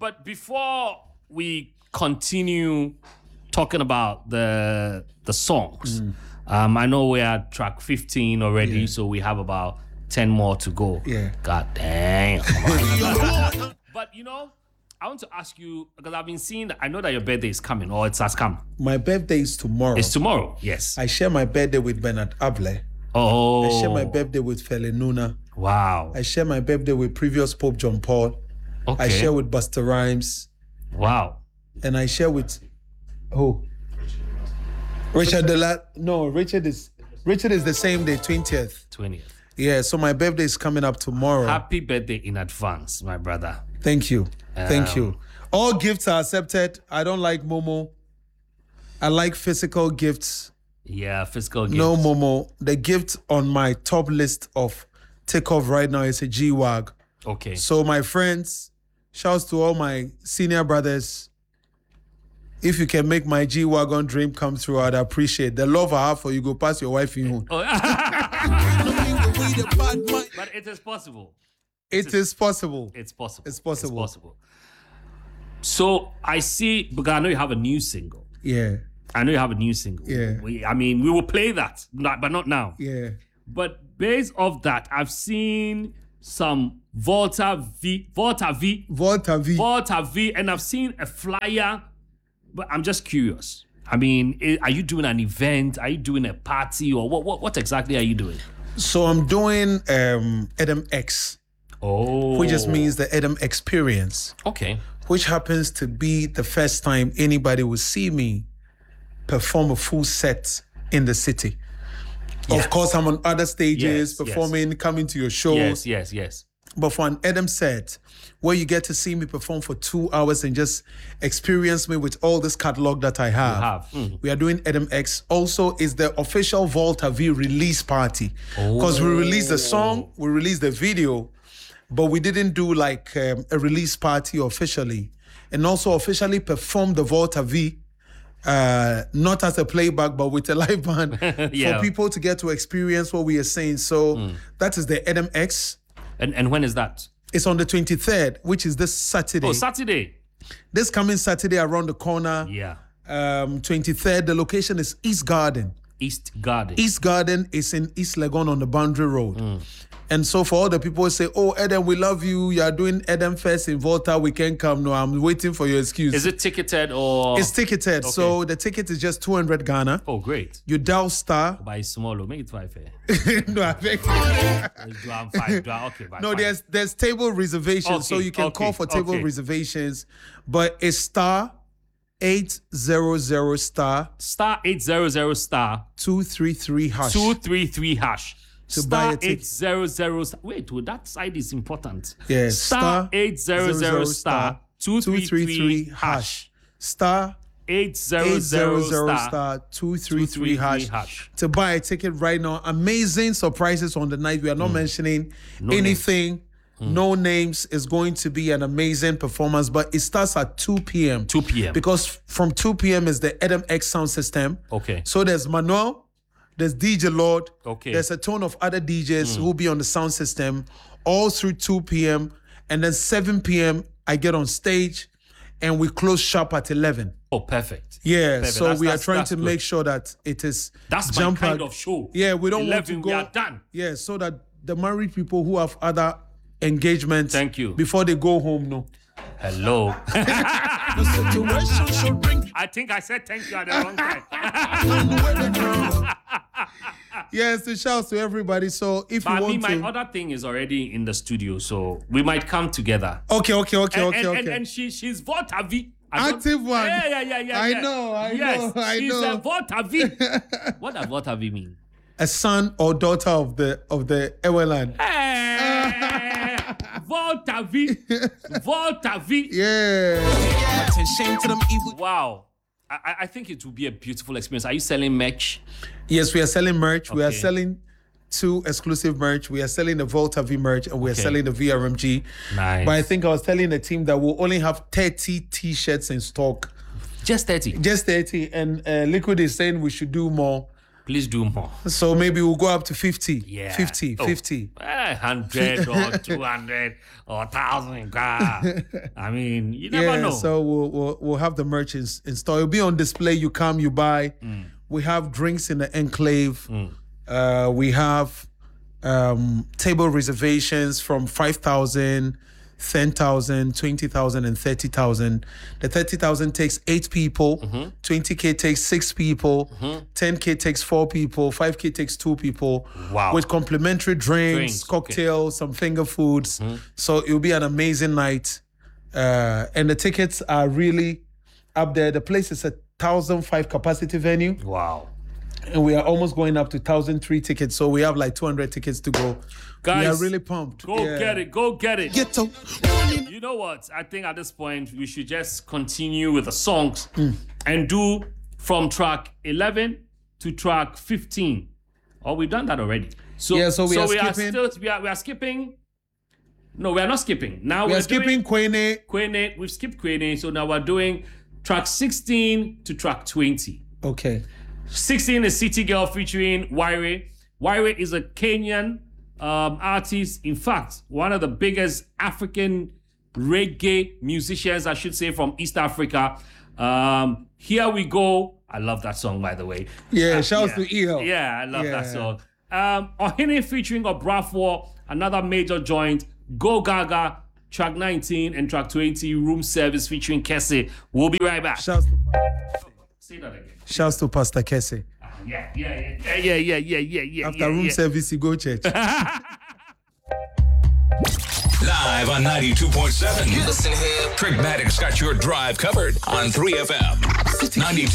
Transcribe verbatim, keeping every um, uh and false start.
But before we continue talking about the the songs, mm. um, I know we're at track fifteen already, yeah. so we have about ten more to go. Yeah. God damn. But you know, I want to ask you, because I've been seeing that I know that your birthday is coming, or it has come. My birthday is tomorrow. It's tomorrow, yes. I share my birthday with Bernard Avle. Oh. I share my birthday with Fele Nuna. Wow. I share my birthday with previous Pope John Paul. Okay. I share with Busta Rhymes. Wow. And I share with who? Richard Delat. No, Richard is Richard is the same day, twentieth. twentieth. Yeah, so my birthday is coming up tomorrow. Happy birthday in advance, my brother. Thank you. Um, Thank you. All gifts are accepted. I don't like Momo. I like physical gifts. Yeah, physical gifts. No Momo. The gift on my top list of takeoff right now is a G-Wag. Okay. So my friends, shouts to all my senior brothers. If you can make my G-Wagon dream come true, I'd appreciate the love I have for you. Go pass your wife in home. Oh. But it is possible. It, it is, is possible. It's possible. It's possible. It's possible. So I see, because I know you have a new single. Yeah. I know you have a new single. Yeah. We, I mean, we will play that, not, but not now. Yeah. But based off that, I've seen some Volta V, Volta V, Volta V, Volta V, and I've seen a flyer. But I'm just curious. I mean, are you doing an event? Are you doing a party, or what? What, what exactly are you doing? So I'm doing um, Edem X. Oh. Which just means the Edem Experience. Okay. Which happens to be the first time anybody will see me perform a full set in the city. Yes. Of course, I'm on other stages, yes, performing, yes. coming to your shows. Yes, yes, yes. But for an Edem set, where you get to see me perform for two hours and just experience me with all this catalog that I have. You have. Mm. We are doing Edem X. Also, is the official Volta V release party. Because oh. we released the song, we released the video, but we didn't do like um, a release party officially. And also officially perform the Volta V, uh, not as a playback, but with a live band yeah. for people to get to experience what we are saying. So mm. that is the Edem X. And and when is that? It's on the twenty-third, which is this Saturday. Oh, Saturday. This coming Saturday around the corner. Yeah. Um, twenty-third. The location is East Garden. East Garden. East Garden is in East Legon on the Boundary Road. Mm. And so for all the people who say, oh, Edem, we love you. You are doing Edem Fest in Volta. We can't come. No, I'm waiting for your excuse. Is it ticketed or? It's ticketed. Okay. So the ticket is just two hundred Ghana. Oh, great. You dial star. Buy small, make it five. No, I think. Okay, no, five. there's there's table reservations. Okay, so you can okay, call for table okay. reservations. But it's star eight zero zero star. Star eight zero zero star. two three three hash. two three three hash. To star buy a eight zero zero. Wait, well, that side is important. Yes. Star, star eight zero zero star two three three hash. Star eight zero zero star two three three hash. hash. To buy a ticket right now. Amazing surprises on the night. We are not mm. mentioning no anything. Mm. No names. Is going to be an amazing performance, but it starts at two p.m. two p.m. Because from two p.m. is the Edem X sound system. Okay. So there's Manuel. There's D J Lord. Okay. There's a ton of other D Js mm. who will be on the sound system all through two p.m. And then seven p.m. I get on stage and we close sharp at eleven. Oh, perfect. Yeah, perfect. so that's, we are that's, trying that's to good. make sure that it is That's my kind of show. Yeah, we don't eleven, want to go. We are done. Yeah, so that the married people who have other engagements. Thank you. Before they go home, no. Hello. I think I said thank you at the wrong time. Yes, the shouts to everybody. So if but you I want mean, to... my other thing is already in the studio, so we might come together. Okay, okay, okay, and, okay, and, okay. And, and she, she's Volta V. Active one. Yeah, yeah, yeah, yeah. I yeah. know, I yes, know, I she's know. a Volta V. What does Volta V mean? A son or daughter of the of the Eweland. Hey, Volta V. Volta V. Yeah. Wow. I, I think it will be a beautiful experience. Are you selling merch? Yes, we are selling merch. Okay. We are selling two exclusive merch. We are selling the Volta V merch and we are Okay. selling the V R M G. Nice. But I think I was telling the team that we'll only have thirty t-shirts in stock. Just thirty. Just thirty. And uh, Liquid is saying we should do more. Please do more. So maybe we'll go up to fifty. Yeah. fifty, Oh, fifty. eh, one hundred or two hundred or one thousand. God. I mean, you never Yeah, know. so we'll, we'll we'll have the merch in, in store. It'll be on display. You come, you buy. Mm. We have drinks in the enclave. Mm. Uh, we have um, table reservations from five thousand, ten thousand, twenty thousand, and thirty thousand. The thirty thousand takes eight people, Mm-hmm. twenty K takes six people, ten K takes four people, five K takes two people. Wow. With complimentary drinks, Drinks, okay. cocktails, some finger foods. Mm-hmm. So it'll be an amazing night. Uh, and the tickets are really up there. The place is a one thousand five capacity venue. Wow. And we are almost going up to one thousand three tickets. So we have like two hundred tickets to go. Guys, we are really pumped. Go Yeah. get it. Go get it. Get to You know what? I think at this point we should just continue with the songs Mm. and do from track eleven to track fifteen. Oh, we've done that already. So Yeah, so we are we are skipping- still we are we are skipping. No, we are not skipping. Now We we're are skipping doing Kwene. Kwene. We've skipped Kwene, so now we're doing track sixteen to track twenty. Okay. sixteen is City Girl featuring Waire. Waire is a Kenyan um, artist. In fact, one of the biggest African reggae musicians, I should say, from East Africa. Um, Here We Go. I love that song, by the way. Yeah, Uh, shouts yeah. to E L. Yeah, I love that Yeah. song. Um, Ohene featuring Obrafour, another major joint. Go Gaga, track nineteen, and track twenty, Room Service featuring Kese. We'll be right back. Shouts to, Say that again. shouts to Pastor Kese. Yeah, yeah, yeah, yeah, yeah, yeah, yeah, yeah. After yeah, room yeah. service, you go church. live on ninety-two point seven. Listen here. Pragmatic's got your drive covered on three F M. ninety-two